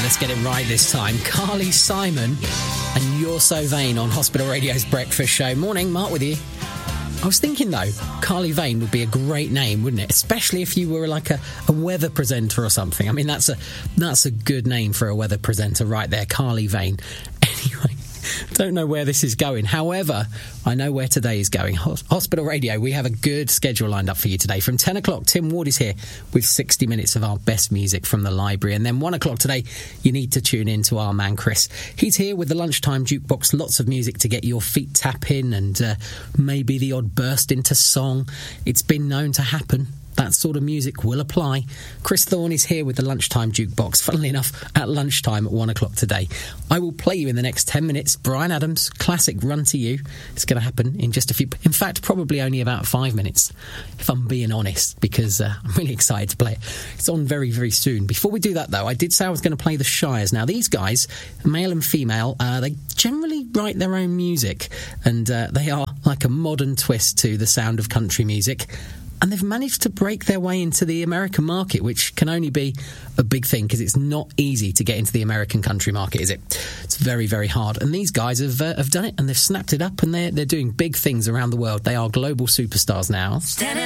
let's get it right this time. Carly Simon and You're So Vain on Hospital Radio's Breakfast Show. Morning, Mark with you. I was thinking, though, Carly Vain would be a great name, wouldn't it? Especially if you were like a weather presenter or something. I mean, that's a good name for a weather presenter right there, Carly Vain. Anyway, don't know where this is going. However, I know where today is going. Hospital Radio, we have a good schedule lined up for you today. From 10 o'clock, Tim Ward is here with 60 minutes of our best music from the library. And then 1 o'clock today, you need to tune in to our man Chris. He's here with the Lunchtime Jukebox. Lots of music to get your feet tapping and maybe the odd burst into song. It's been known to happen. That sort of music will apply. Chris Thorne is here with the Lunchtime Jukebox, funnily enough, at lunchtime at 1 o'clock today. I will play you in the next 10 minutes. Bryan Adams, classic Run to You. It's going to happen in just a few... In fact, probably only about 5 minutes, if I'm being honest, because I'm really excited to play it. It's on very, very soon. Before we do that, though, I did say I was going to play the Shires. Now, these guys, male and female, they generally write their own music, and they are like a modern twist to the sound of country music. And they've managed to break their way into the American market, which can only be a big thing because it's not easy to get into the American country market, is it? It's very, very hard. And these guys have done it, and they've snapped it up, and they're doing big things around the world. They are global superstars now.